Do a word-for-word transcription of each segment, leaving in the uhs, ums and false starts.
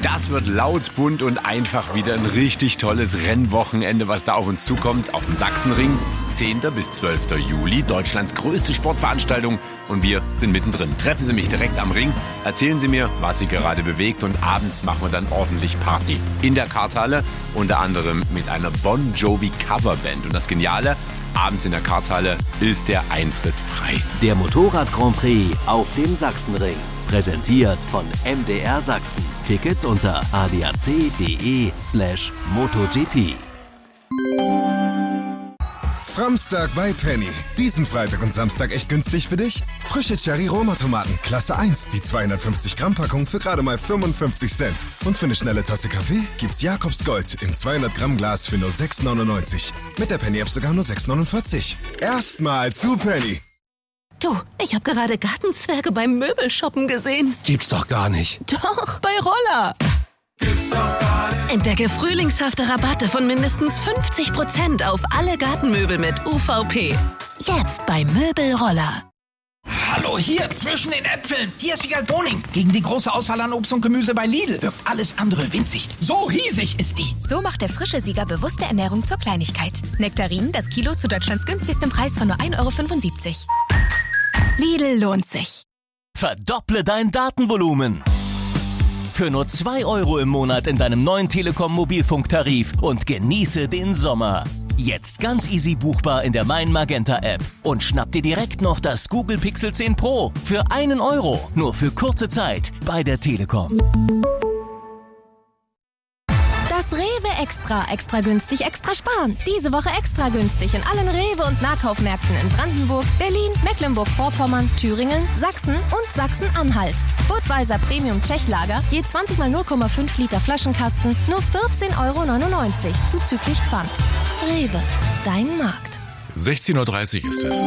Das wird laut, bunt und einfach wieder ein richtig tolles Rennwochenende, was da auf uns zukommt. Auf dem Sachsenring, zehnten bis zwölften Juli, Deutschlands größte Sportveranstaltung. Und wir sind mittendrin. Treffen Sie mich direkt am Ring, erzählen Sie mir, was Sie gerade bewegt. Und abends machen wir dann ordentlich Party. In der Karthalle, unter anderem mit einer Bon Jovi Coverband. Und das Geniale, abends in der Karthalle ist der Eintritt frei. Der Motorrad Grand Prix auf dem Sachsenring. Präsentiert von M D R Sachsen. Tickets unter adac.de slash MotoGP. Framstag bei Penny. Diesen Freitag und Samstag echt günstig für dich? Frische Cherry-Roma-Tomaten, Klasse eins, die zweihundertfünfzig Gramm Packung für gerade mal fünfundfünfzig Cent. Und für eine schnelle Tasse Kaffee gibt's Jakobs Gold im zweihundert Gramm Glas für nur sechs neunundneunzig. Mit der Penny-App sogar nur sechs neunundvierzig. Erstmal zu Penny. Du, ich habe gerade Gartenzwerge beim Möbelshoppen gesehen. Gibt's doch gar nicht. Doch, bei Roller. Gibt's doch gar nicht. Entdecke frühlingshafte Rabatte von mindestens fünfzig Prozent auf alle Gartenmöbel mit U V P. Jetzt bei Möbelroller. Hallo, hier, zwischen den Äpfeln. Hier ist Wiegald Boning. Gegen die große Auswahl an Obst und Gemüse bei Lidl wirkt alles andere winzig. So riesig ist die. So macht der frische Sieger bewusste Ernährung zur Kleinigkeit. Nektarin, das Kilo zu Deutschlands günstigstem Preis von nur ein Euro fünfundsiebzig. Lidl lohnt sich. Verdopple dein Datenvolumen. Für nur zwei Euro im Monat in deinem neuen Telekom-Mobilfunktarif und genieße den Sommer. Jetzt ganz easy buchbar in der Mein Magenta App. Und schnapp dir direkt noch das Google Pixel zehn Pro für einen Euro. Nur für kurze Zeit bei der Telekom. Das Rewe Extra. Extra günstig, extra sparen. Diese Woche extra günstig in allen Rewe- und Nahkaufmärkten in Brandenburg, Berlin, Mecklenburg-Vorpommern, Thüringen, Sachsen und Sachsen-Anhalt. Budweiser Premium Tschechlager, je zwanzig mal null Komma fünf Liter Flaschenkasten, nur vierzehn Euro neunundneunzig, zuzüglich Pfand. Rewe, dein Markt. sechzehn Uhr dreißig ist es.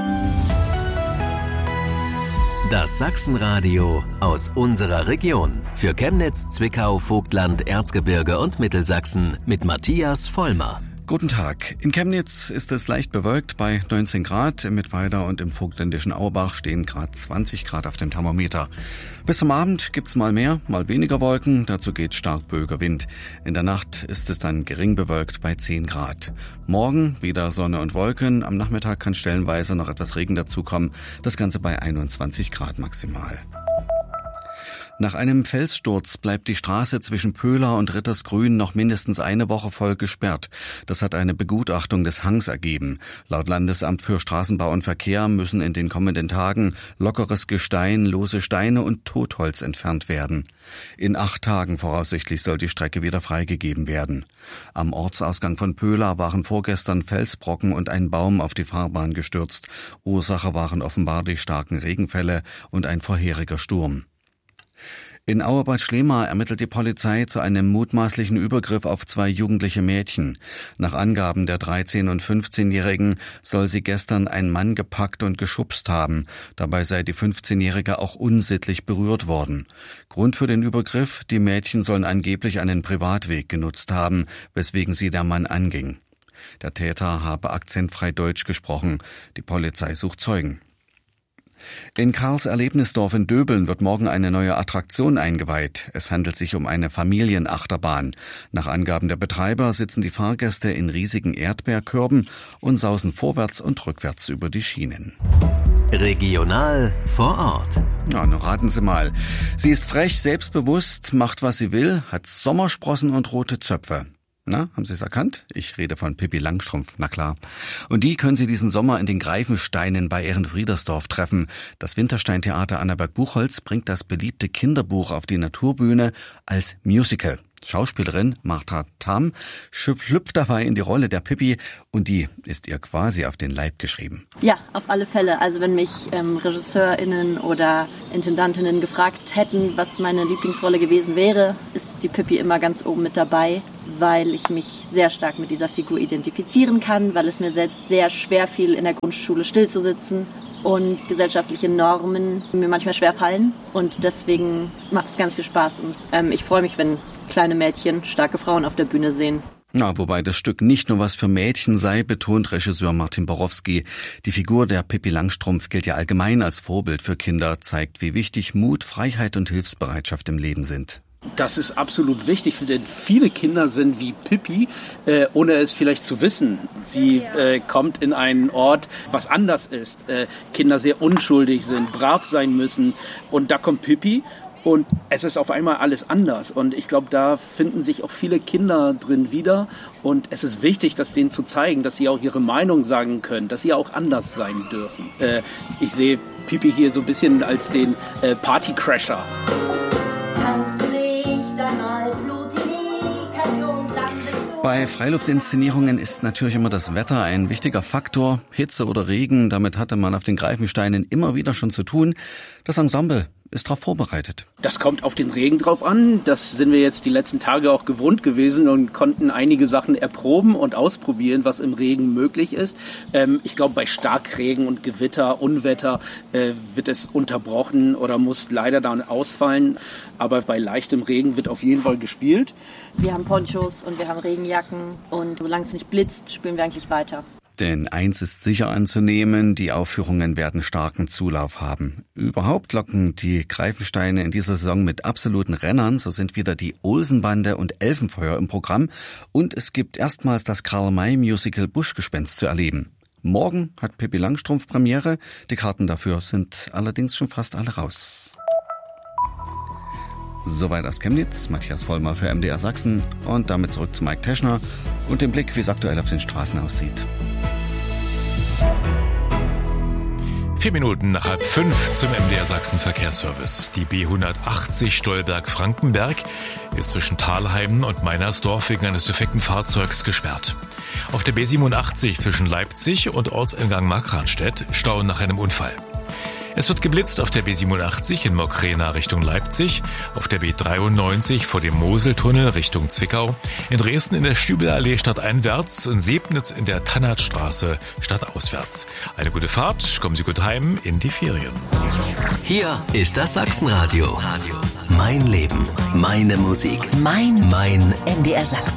Das Sachsenradio aus unserer Region. Für Chemnitz, Zwickau, Vogtland, Erzgebirge und Mittelsachsen mit Matthias Vollmer. Guten Tag. In Chemnitz ist es leicht bewölkt bei neunzehn Grad. Im Mittweida und im vogtländischen Auerbach stehen gerade zwanzig Grad auf dem Thermometer. Bis zum Abend gibt's mal mehr, mal weniger Wolken. Dazu geht stark böiger Wind. In der Nacht ist es dann gering bewölkt bei zehn Grad. Morgen wieder Sonne und Wolken. Am Nachmittag kann stellenweise noch etwas Regen dazukommen. Das Ganze bei einundzwanzig Grad maximal. Nach einem Felssturz bleibt die Straße zwischen Pöhler und Rittersgrün noch mindestens eine Woche voll gesperrt. Das hat eine Begutachtung des Hangs ergeben. Laut Landesamt für Straßenbau und Verkehr müssen in den kommenden Tagen lockeres Gestein, lose Steine und Totholz entfernt werden. In acht Tagen voraussichtlich soll die Strecke wieder freigegeben werden. Am Ortsausgang von Pöhler waren vorgestern Felsbrocken und ein Baum auf die Fahrbahn gestürzt. Ursache waren offenbar die starken Regenfälle und ein vorheriger Sturm. In Auerbad Schlema ermittelt die Polizei zu einem mutmaßlichen Übergriff auf zwei jugendliche Mädchen. Nach Angaben der dreizehn- und fünfzehnjährigen soll sie gestern ein Mann gepackt und geschubst haben. Dabei sei die fünfzehnjährige auch unsittlich berührt worden. Grund für den Übergriff: die Mädchen sollen angeblich einen Privatweg genutzt haben, weswegen sie der Mann anging. Der Täter habe akzentfrei Deutsch gesprochen. Die Polizei sucht Zeugen. In Karls Erlebnisdorf in Döbeln wird morgen eine neue Attraktion eingeweiht. Es handelt sich um eine Familienachterbahn. Nach Angaben der Betreiber sitzen die Fahrgäste in riesigen Erdbeerkörben und sausen vorwärts und rückwärts über die Schienen. Regional vor Ort. Ja, nun raten Sie mal. Sie ist frech, selbstbewusst, macht was sie will, hat Sommersprossen und rote Zöpfe. Na, haben Sie es erkannt? Ich rede von Pippi Langstrumpf, na klar. Und die können Sie diesen Sommer in den Greifensteinen bei Ehrenfriedersdorf treffen. Das Wintersteintheater Annaberg-Buchholz bringt das beliebte Kinderbuch auf die Naturbühne als Musical. Schauspielerin Martha Tam schlüpft dabei in die Rolle der Pippi und die ist ihr quasi auf den Leib geschrieben. Ja, auf alle Fälle. Also wenn mich ähm, RegisseurInnen oder Intendantinnen gefragt hätten, was meine Lieblingsrolle gewesen wäre, ist die Pippi immer ganz oben mit dabei, weil ich mich sehr stark mit dieser Figur identifizieren kann, weil es mir selbst sehr schwer fiel, in der Grundschule still zu sitzen und gesellschaftliche Normen mir manchmal schwer fallen. Und deswegen macht es ganz viel Spaß. Und ähm, ich freue mich, wenn kleine Mädchen starke Frauen auf der Bühne sehen. Ja, wobei das Stück nicht nur was für Mädchen sei, betont Regisseur Martin Borowski. Die Figur der Pippi Langstrumpf gilt ja allgemein als Vorbild für Kinder, zeigt, wie wichtig Mut, Freiheit und Hilfsbereitschaft im Leben sind. Das ist absolut wichtig, denn viele Kinder sind wie Pippi, äh, ohne es vielleicht zu wissen. Sie äh, kommt in einen Ort, was anders ist. Äh, Kinder sehr unschuldig sind, brav sein müssen. Und da kommt Pippi und es ist auf einmal alles anders. Und ich glaube, da finden sich auch viele Kinder drin wieder. Und es ist wichtig, das denen zu zeigen, dass sie auch ihre Meinung sagen können, dass sie auch anders sein dürfen. Äh, ich sehe Pippi hier so ein bisschen als den äh, Partycrasher. Bei Freiluftinszenierungen ist natürlich immer das Wetter ein wichtiger Faktor. Hitze oder Regen, damit hatte man auf den Greifensteinen immer wieder schon zu tun. Das Ensemble ist darauf vorbereitet. Das kommt auf den Regen drauf an. Das sind wir jetzt die letzten Tage auch gewohnt gewesen und konnten einige Sachen erproben und ausprobieren, was im Regen möglich ist. Ähm, ich glaube, bei Starkregen und Gewitter, Unwetter äh, wird es unterbrochen oder muss leider dann ausfallen. Aber bei leichtem Regen wird auf jeden Fall gespielt. Wir haben Ponchos und wir haben Regenjacken und solange es nicht blitzt, spielen wir eigentlich weiter. Denn eins ist sicher anzunehmen, die Aufführungen werden starken Zulauf haben. Überhaupt locken die Greifensteine in dieser Saison mit absoluten Rennern. So sind wieder die Olsenbande und Elfenfeuer im Programm. Und es gibt erstmals das Karl-May-Musical Buschgespenst zu erleben. Morgen hat Pippi Langstrumpf Premiere. Die Karten dafür sind allerdings schon fast alle raus. Soweit aus Chemnitz, Matthias Vollmer für M D R Sachsen und damit zurück zu Mike Teschner und dem Blick, wie es aktuell auf den Straßen aussieht. Vier Minuten nach halb fünf zum M D R Sachsen Verkehrsservice. Die B hundertachtzig Stolberg-Frankenberg ist zwischen Thalheim und Meinersdorf wegen eines defekten Fahrzeugs gesperrt. Auf der B siebenundachtzig zwischen Leipzig und Ortseingang Markranstädt Stau nach einem Unfall. Es wird geblitzt auf der B siebenundachtzig in Mokrena Richtung Leipzig, auf der B dreiundneunzig vor dem Moseltunnel Richtung Zwickau, in Dresden in der Stübelallee stadteinwärts und Sebnitz in der Tannertstraße stadtauswärts. Eine gute Fahrt, kommen Sie gut heim in die Ferien. Hier ist das Sachsenradio. Mein Leben, meine Musik, mein, mein M D R Sachsen.